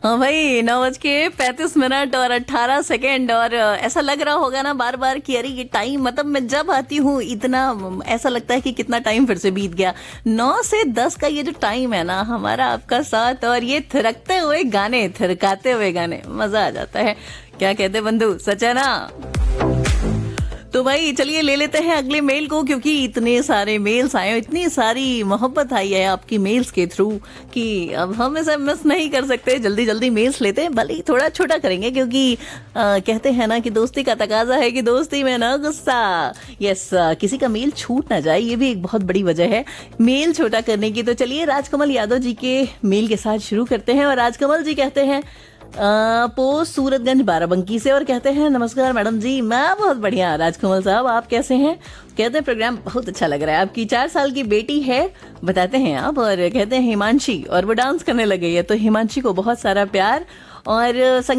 हाँ भाई, 9:35 और 18 सेकेंड। और ऐसा लग रहा होगा ना बार बार कि अरे ये टाइम, मतलब मैं जब आती हूँ इतना ऐसा लगता है कि कितना टाइम फिर से बीत गया। 9 से 10 का ये जो टाइम है ना, हमारा आपका साथ, और ये थिरकते हुए गाने, थिरकाते हुए गाने, मजा आ जाता है। क्या कहते बंधु, सच है ना? तो भाई चलिए ले लेते हैं अगले मेल को, क्योंकि इतने सारे मेल्स आए, इतनी सारी मोहब्बत आई है आपकी मेल्स के थ्रू कि अब हम इसे मिस नहीं कर सकते। जल्दी जल्दी मेल्स लेते हैं, भले ही थोड़ा छोटा करेंगे, क्योंकि कहते हैं ना कि दोस्ती का तकाजा है कि दोस्ती में ना गुस्सा। यस, किसी का मेल छूट ना जाए, ये भी एक बहुत बड़ी वजह है मेल छोटा करने की। तो चलिए राजकमल यादव जी के मेल के साथ शुरू करते हैं। और राजकमल जी कहते हैं पोस्ट सूरतगंज बाराबंकी से, और कहते हैं नमस्कार मैडम जी, मैं बहुत बढ़िया। राजकमल साहब आप कैसे हैं? कहते हैं प्रोग्राम बहुत अच्छा लग रहा है। आपकी 4 साल की बेटी है बताते हैं आप, और कहते हैं हिमांशी, और वो डांस करने लगी है। तो हिमांशी को बहुत सारा प्यार और